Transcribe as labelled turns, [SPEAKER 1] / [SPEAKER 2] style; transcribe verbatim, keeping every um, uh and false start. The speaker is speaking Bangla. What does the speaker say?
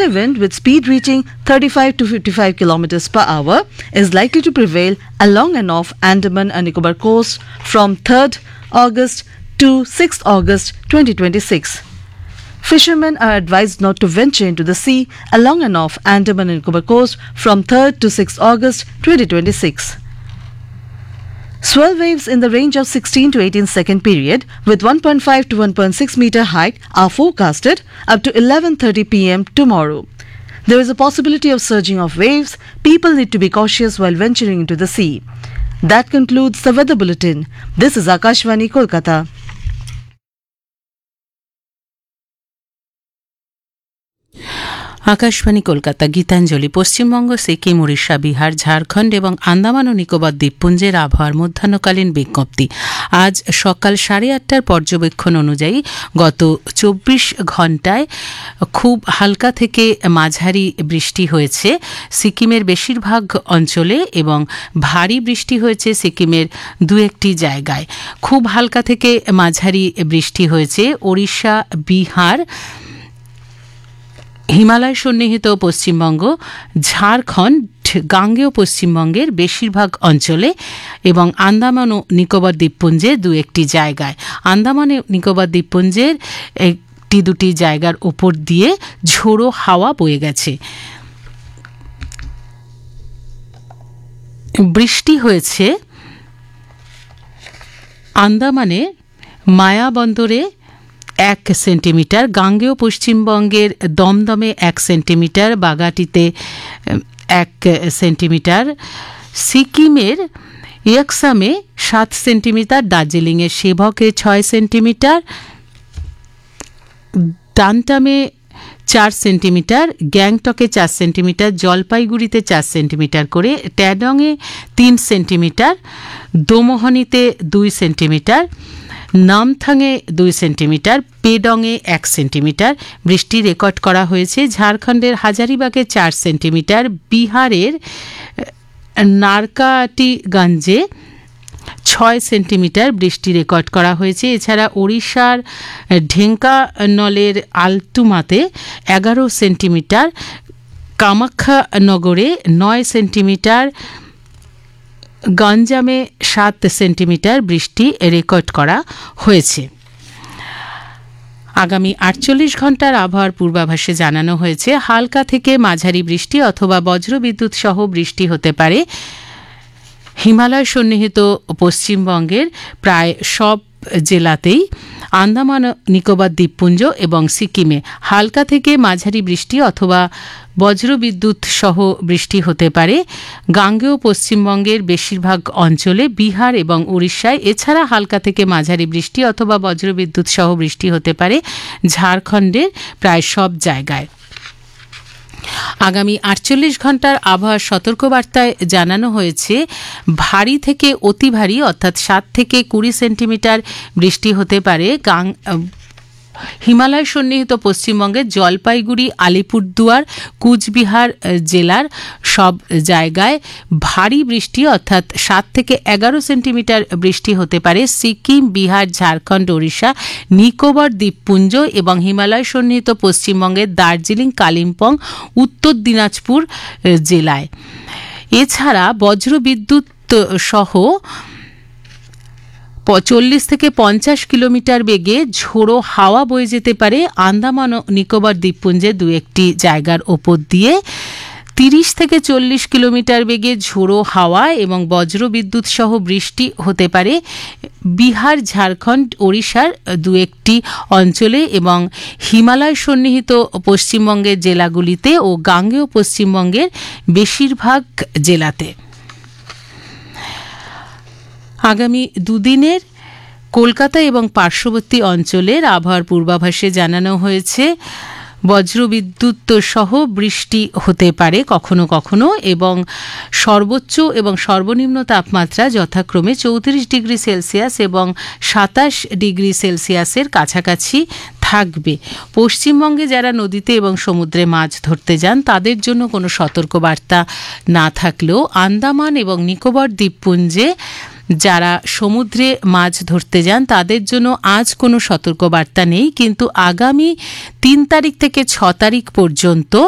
[SPEAKER 1] wind with speed reaching thirty-five to fifty-five kilometers per hour is likely to prevail along and off Andaman and Nicobar coast from third August to sixth August twenty twenty-six. Fishermen are advised not to venture into the sea along and off Andaman and Nicobar coast from third to sixth August twenty twenty-six. Swell waves in the range of sixteen to eighteen second period with one point five to one point six meter height are forecasted up to eleven thirty p m tomorrow. There is a possibility of surging of waves. People need to be cautious while venturing into the sea. That concludes the weather bulletin. This is Akashvani, Kolkata.
[SPEAKER 2] Akashvani Kolkata Gitanjali. Paschimbanga, Sikkim, Orissa, Bihar, Jharkhand এবং আন্দামান ও নিকোবর দ্বীপপুঞ্জের আবহাওয়ার মধ্যাহ্নকালীন বিজ্ঞপ্তি। আজ সকাল সাড়ে আটটার পর্যবেক্ষণ অনুযায়ী গত চব্বিশ ঘন্টায় খুব হালকা থেকে মাঝারি বৃষ্টি হয়েছে সিকিমের বেশিরভাগ অঞ্চলে এবং ভারী বৃষ্টি হয়েছে সিকিমের দু একটি জায়গায়। খুব হালকা থেকে মাঝারি বৃষ্টি হয়েছে ওড়িশা, বিহার, হিমালয় সন্নিহিত পশ্চিমবঙ্গ, ঝাড়খণ্ড, গাঙ্গেয় পশ্চিমবঙ্গের বেশিরভাগ অঞ্চলে এবং আন্দামান ও নিকোবর দ্বীপপুঞ্জে দু একটি জায়গায়। আন্দামান ও নিকোবর দ্বীপপুঞ্জের একটি দুটি জায়গার উপর দিয়ে ঝোড়ো হাওয়া বয়ে গেছে। বৃষ্টি হয়েছে আন্দামানে মায়াবন্দরে এক সেন্টিমিটার, গাঙ্গেয় পশ্চিমবঙ্গের দমদমে এক সেন্টিমিটার, বাগাটিতে এক সেন্টিমিটার, সিকিমের ইয়াকসামে সাত সেন্টিমিটার, দার্জিলিংয়ের সেভকে ছয় সেন্টিমিটার, ডানটামে চার সেন্টিমিটার, গ্যাংটকে চার সেন্টিমিটার, জলপাইগুড়িতে চার সেন্টিমিটার করে, ট্যাডংয়ে তিন সেন্টিমিটার, দোমোহনীতে দুই সেন্টিমিটার, নামথাংয়ে দুই সেন্টিমিটার, পেডংয়ে এক সেন্টিমিটার বৃষ্টি রেকর্ড করা হয়েছে। ঝাড়খণ্ডের হাজারিবাগে চার সেন্টিমিটার, বিহারের নারকাটিগঞ্জে ছয় সেন্টিমিটার বৃষ্টি রেকর্ড করা হয়েছে। এছাড়া ওড়িশার ঢেঙ্কানলের আলটুমাতে এগারো সেন্টিমিটার, কামাখ্যানগরে নয় সেন্টিমিটার, গঞ্জামে সাত সেন্টিমিটার বৃষ্টি রেকর্ড করা হয়েছে। আগামী আটচল্লিশ ঘন্টার আবহাওয়ার পূর্বাভাসে জানানো হয়েছে হালকা থেকে মাঝারি বৃষ্টি অথবা বজ্রবিদ্যুৎ সহ বৃষ্টি হতে পারে হিমালয় সন্নিহিত পশ্চিমবঙ্গের প্রায় সব জেলাতেই, আন্দামান নিকোবর দ্বীপপুঞ্জ এবং সিকিমে হালকা থেকে মাঝারি বৃষ্টি অথবা বজ্রবিদ্যুৎ সহ বৃষ্টি হতে পারে গাঙ্গেয় পশ্চিমবঙ্গের বেশিরভাগ অঞ্চলে, বিহার এবং উড়িষ্যায়। এছাড়া হালকা থেকে মাঝারি বৃষ্টি অথবা বজ্রবিদ্যুৎ সহ বৃষ্টি হতে পারে ঝাড়খণ্ডের প্রায় সব জায়গায়। আগামী আটচল্লিশ ঘন্টার আবহাওয়ার সতর্কবার্তায় জানানো হয়েছে ভারী থেকে অতি ভারী অর্থাৎ সাত থেকে কুড়ি সেন্টিমিটার বৃষ্টি হতে পারে গাং হিমালয় সন্নিহিত পশ্চিমবঙ্গের জলপাইগুড়ি, আলিপুরদুয়ার, কুচবিহার জেলার সব জায়গায় ভারী বৃষ্টি অর্থাৎ সাত থেকে এগারো সেন্টিমিটার বৃষ্টি হতে পারে সিকিম, বিহার, ঝাড়খণ্ড, ওড়িশা, নিকোবর দ্বীপপুঞ্জ এবং হিমালয় সন্নিহিত পশ্চিমবঙ্গের দার্জিলিং, কালিম্পং, উত্তর দিনাজপুর জেলায়। এছাড়া বজ্রবিদ্যুৎ সহ চল্লিশ থেকে পঞ্চাশ কিলোমিটার বেগে ঝোড়ো হাওয়া বয়ে যেতে পারে আন্দামান ও নিকোবর দ্বীপপুঞ্জে দু একটি জায়গার ওপর দিয়ে। তিরিশ থেকে চল্লিশ কিলোমিটার বেগে ঝোড়ো হাওয়া এবং বজ্রবিদ্যুৎ সহ বৃষ্টি হতে পারে বিহার, ঝাড়খণ্ড, ওড়িশার দু একটি অঞ্চলে এবং হিমালয় সন্নিহিত পশ্চিমবঙ্গের জেলাগুলিতে ও গাঙ্গেয় পশ্চিমবঙ্গের বেশিরভাগ জেলাতে। আগামী দুদিনের কলকাতা এবং পার্শ্ববর্তী অঞ্চলের আবহাওয়ার পূর্বাভাসে জানানো হয়েছে বজ্রবিদ্যুৎ সহ বৃষ্টি হতে পারে কখনো কখনো এবং সর্বোচ্চ এবং সর্বনিম্ন তাপমাত্রা যথাক্রমে চৌত্রিশ ডিগ্রি সেলসিয়াস এবং সাতাশ ডিগ্রি সেলসিয়াসের কাছাকাছি থাকবে। পশ্চিমবঙ্গে যারা নদীতে এবং সমুদ্রে মাছ ধরতে যান তাদের জন্য কোনো সতর্কবার্তা না থাকলেও আন্দামান এবং নিকোবর দ্বীপপুঞ্জে যারা সমুদ্রে মাছ ধরতে যান তাদের জন্য আজ কোনো সতর্কবার্তা নেই, কিন্তু আগামী তিন তারিখ থেকে ছ তারিখ পর্যন্ত